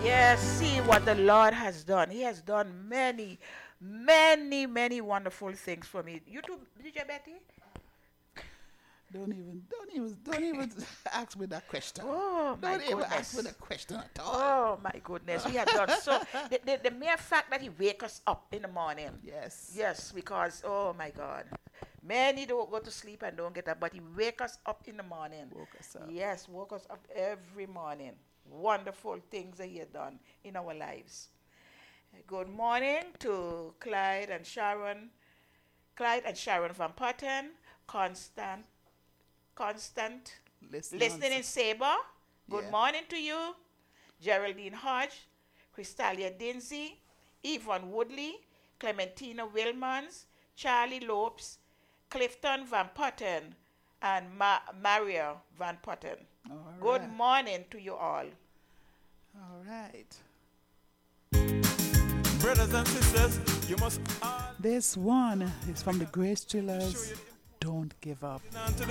Yes, see what the Lord has done. He has done many, many, many wonderful things for me. You too, DJ Betty? Don't even ask me that question. Oh my Don't even ask me goodness. that question at all. Oh my goodness. He had done so. The mere fact that he wake us up in the morning. Yes. Yes, because oh my God. Many don't go to sleep and don't get up, but he wake us up in the morning. Woke us up. Yes, woke us up every morning. Wonderful things that he had done in our lives. Good morning to Clyde and Sharon Van Putten, Constant, listening in Sabre. Good Yeah. morning to you. Geraldine Hodge, Crystalia Dinsey, Yvonne Woodley, Clementina Wilmans, Charlie Lopes, Clifton Van Putten, and Maria Van Putten. All Good right. morning to you all. All right. Brothers and sisters, you must all This one is from the Grace Chillers. Don't give up. listen to